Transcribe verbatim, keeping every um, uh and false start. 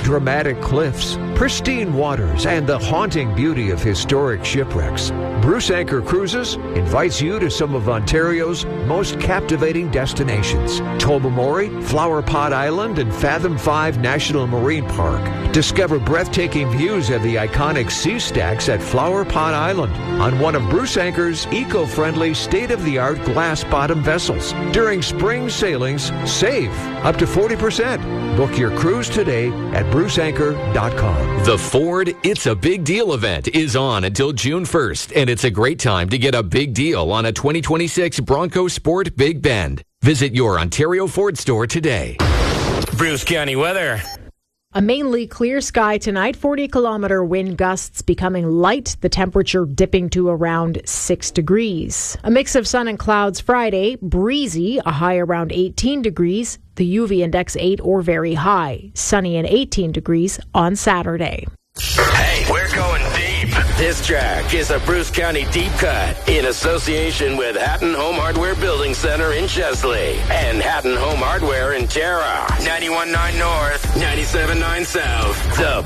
dramatic cliffs, pristine waters, and the haunting beauty of historic shipwrecks, Bruce Anchor Cruises invites you to some of Ontario's most captivating destinations. Tobermory, Flower Pot Island, and Fathom five National Marine Park. Discover breathtaking views of the iconic sea stacks at Flower Pot Island on one of Bruce Anchor's eco-friendly, state-of-the-art glass-bottom vessels. During spring sailings, save up to forty percent. Book your cruise today at bruce anchor dot com. The Ford It's a Big Deal event is on until June first, and it's a great time to get a big deal on a twenty twenty-six Bronco Sport Big Bend. Visit your Ontario Ford store today. Bruce County weather. A mainly clear sky tonight, forty kilometer wind gusts becoming light, the temperature dipping to around six degrees. A mix of sun and clouds Friday, breezy, a high around eighteen degrees, the U V index eight or very high, sunny and eighteen degrees on Saturday. Hey, we're going deep. This track is a Bruce County deep cut in association with Hatton Home Hardware Building Center in Chesley and Hatton Home Hardware in Tara. ninety-one point nine North, ninety-seven point nine South. The